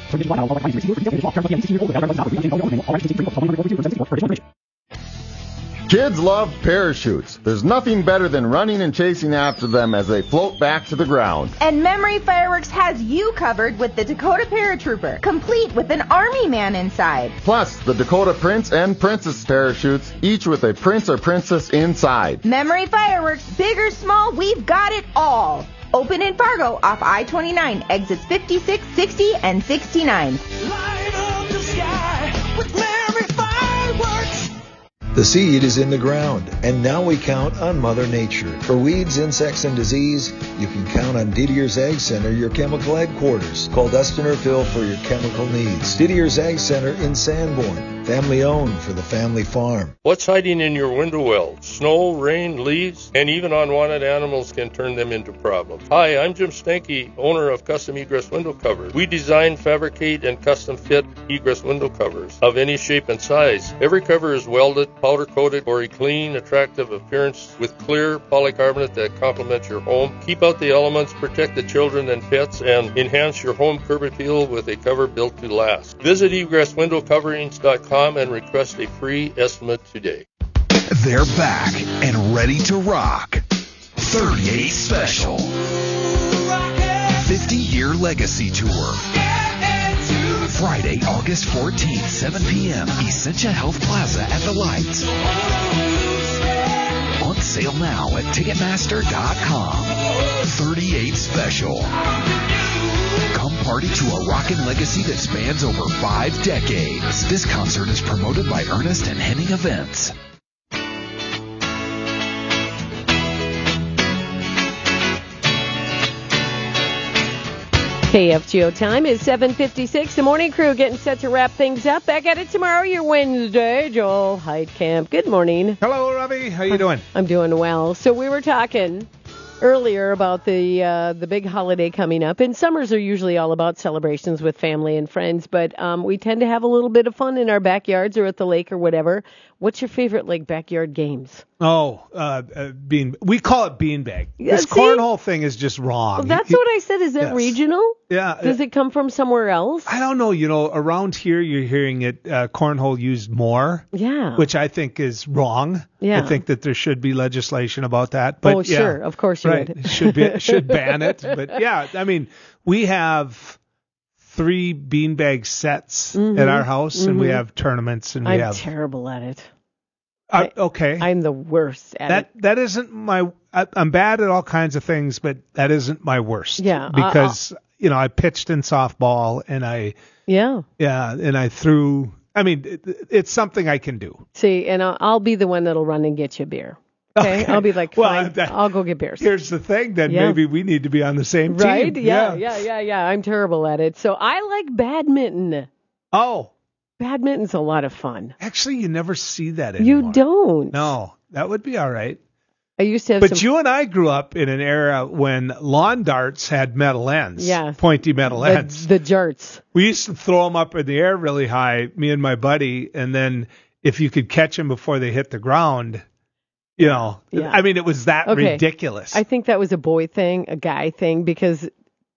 Kids love parachutes. There's nothing better than running and chasing after them as they float back to the ground. And Memory Fireworks has you covered with the Dakota Paratrooper, complete with an Army man inside. Plus, the Dakota Prince and Princess parachutes, each with a prince or princess inside. Memory Fireworks, big or small, we've got it all. Open in Fargo off I twenty-nine, exits fifty-six, sixty, and sixty-nine. Light up the sky with Memory Fireworks. The seed is in the ground, and now we count on Mother Nature. For weeds, insects, and disease, you can count on Didier's Ag Center, your chemical headquarters. Call Dustin or Phil for your chemical needs. Didier's Ag Center in Sanborn, family owned for the family farm. What's hiding in your window well? Snow, rain, leaves, and even unwanted animals can turn them into problems. Hi, I'm Jim Stanky, owner of Custom Egress Window Covers. We design, fabricate, and custom fit egress window covers of any shape and size. Every cover is welded, powder coated for a clean, attractive appearance with clear polycarbonate that complements your home. Keep out the elements, protect the children and pets, and enhance your home curb appeal with a cover built to last. Visit egress window coverings dot com and request a free estimate today. They're back and ready to rock. thirty-eight Special. fifty-year Legacy Tour. Friday, August fourteenth, seven p.m. Essentia Health Plaza at the Lights. On sale now at Ticketmaster dot com. thirty-eight Special. Come party to a rockin' legacy that spans over five decades. This concert is promoted by Ernest and Henning Events. K F G O time is seven fifty-six. The morning crew getting set to wrap things up. Back at it tomorrow, your Wednesday. Joel Heidkamp. Good morning. Hello, Robbie. How you doing? I'm doing well. So we were talking earlier about the uh, the big holiday coming up, and summers are usually all about celebrations with family and friends, but um, we tend to have a little bit of fun in our backyards or at the lake or whatever. What's your favorite like backyard games? Oh, uh, uh, bean. We call it beanbag. Yeah, this see? cornhole thing is just wrong. Well, that's You- what I said. Is it Yes. regional? Yeah. Does it come from somewhere else? I don't know. You know, around here you're hearing it uh, cornhole used more. Yeah. Which I think is wrong. Yeah. I think that there should be legislation about that. But Oh, yeah, sure. Of course you right. would. should be should ban it. But yeah, I mean, we have three beanbag sets Mhm. at our house, and we Mhm. have tournaments, and we I'm have. terrible at it. Uh, okay. I'm the worst at that it. that isn't my. I, I'm bad at all kinds of things, but that isn't my worst. Yeah, uh, Because you know I pitched in softball, and I Yeah. yeah, and I threw I mean, it, it's something I can do. See, and I'll, I'll be the one that'll run and get you a beer. Okay, Okay. I'll be like, Well, fine, that- I'll go get beers. Here's the thing, then Yeah. maybe we need to be on the same team. Right? Yeah, yeah, yeah, yeah. I'm terrible at it. So I like badminton. Oh. Badminton's a lot of fun. Actually, you never see that anymore. You don't. No, that would be all right. I used to have But some... you and I grew up in an era when lawn darts had metal ends. Yeah. Pointy metal the, ends. the jarts. We used to throw them up in the air really high, me and my buddy, and then if you could catch them before they hit the ground, you know, Yeah. I mean, it was that Okay. ridiculous. I think that was a boy thing, a guy thing, because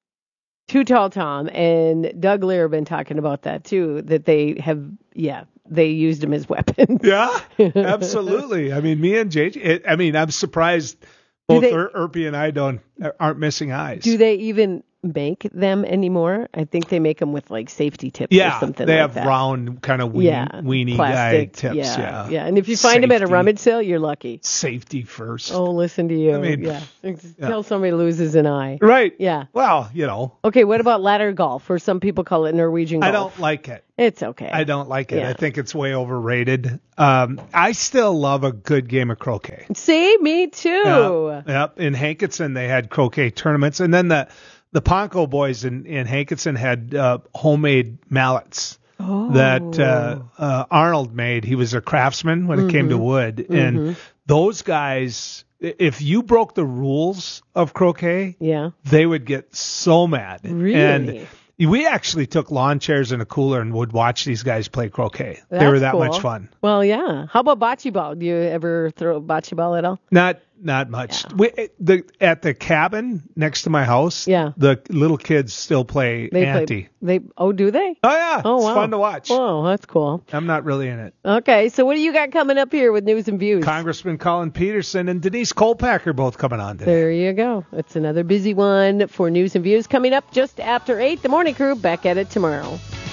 Too Tall Tom and Doug Lear have been talking about that too, that they have, yeah, they used them as weapons. Yeah, absolutely. I mean, me and J J, it, I mean, I'm surprised both they- Ir- Irpy and I don't aren't missing eyes. Do they even make them anymore? I think they make them with like safety tips yeah, or something they like have that. round kind of ween, yeah, weenie plastic, guy tips. Yeah, Yeah, yeah. And if you find them at a Safety. rummage sale, you're lucky. Safety first. Oh, listen to you. I mean, yeah. yeah. Tell somebody loses an eye. Right. Yeah. Well, you know, Okay, what about ladder golf? Or some people call it Norwegian golf. I don't like it. It's okay. I don't like it. Yeah. I think it's way overrated. Um, I still love a good game of croquet. See, me too. Yep. Yep. In Hankinson, they had croquet tournaments, and then the the Ponko boys in, in Hankinson had uh, homemade mallets Oh. that uh, uh, Arnold made. He was a craftsman when it came to Mhm. wood, Mhm. and those guys, i- if you broke the rules of croquet, yeah, they would get so mad. Really? And we actually took lawn chairs and a cooler and would watch these guys play croquet. they were That's that cool. much fun. Well, yeah. How about bocce ball? Do you ever throw bocce ball at all? Not not much. We, the at the cabin next to my house, Yeah. the little kids still play They ante. play. They oh, do they? Oh yeah, Oh it's wow. fun to watch. Oh, that's cool. I'm not really in it. Okay, so what do you got coming up here with news and views? Congressman Colin Peterson and Denise Kolpacker both coming on today. There you go. It's another busy one for news and views coming up just after eight. The Morning Crew back at it tomorrow.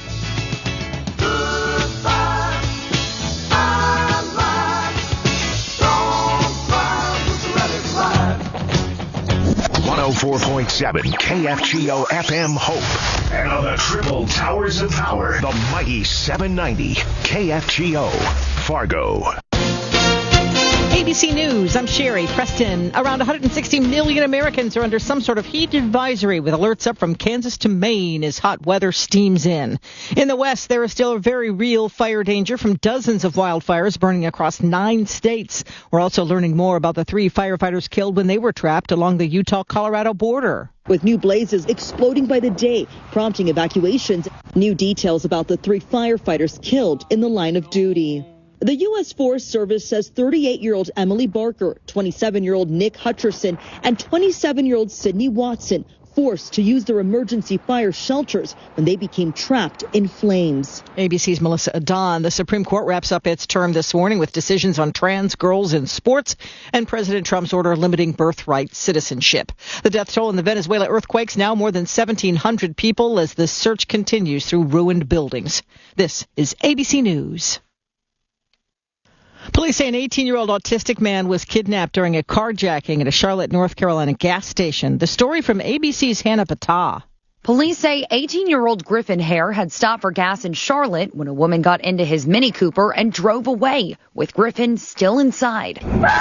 one oh four point seven K F G O F M Hope. And on the triple towers of power, the mighty seven ninety K F G O Fargo. A B C News, I'm Sherry Preston. Around one hundred sixty million Americans are under some sort of heat advisory, with alerts up from Kansas to Maine as hot weather steams in. In the West, there is still a very real fire danger from dozens of wildfires burning across nine states. We're also learning more about the three firefighters killed when they were trapped along the Utah-Colorado border. With new blazes exploding by the day, prompting evacuations. New details about the three firefighters killed in the line of duty. The U S Forest Service says thirty-eight-year-old Emily Barker, twenty-seven-year-old Nick Hutcherson, and twenty-seven-year-old Sydney Watson forced to use their emergency fire shelters when they became trapped in flames. A B C's Melissa Adon. The Supreme Court wraps up its term this morning with decisions on trans girls in sports and President Trump's order limiting birthright citizenship. The death toll in the Venezuela earthquakes now more than seventeen hundred people as the search continues through ruined buildings. This is A B C News. Police say an eighteen-year-old autistic man was kidnapped during a carjacking at a Charlotte, North Carolina gas station. The story from A B C's Hannah Patah. Police say eighteen-year-old Griffin Hare had stopped for gas in Charlotte when a woman got into his Mini Cooper and drove away, with Griffin still inside.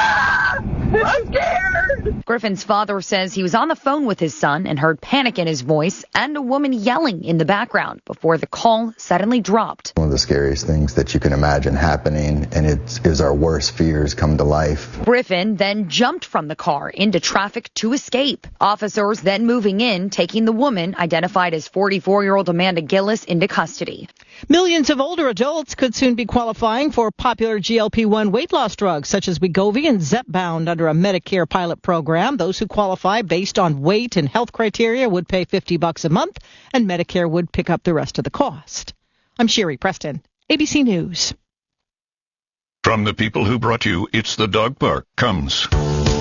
I'm scared! Griffin's father says he was on the phone with his son and heard panic in his voice and a woman yelling in the background before the call suddenly dropped. One of the scariest things that you can imagine happening, and it is our worst fears come to life. Griffin then jumped from the car into traffic to escape. Officers then moving in, taking the woman, identified as forty-four-year-old Amanda Gillis, into custody. Millions of older adults could soon be qualifying for popular G L P one weight loss drugs such as Wegovy and Zepbound under a Medicare pilot program. Those who qualify based on weight and health criteria would pay fifty bucks a month, and Medicare would pick up the rest of the cost. I'm Sherry Preston, A B C News. From the people who brought you It's the Dog Park comes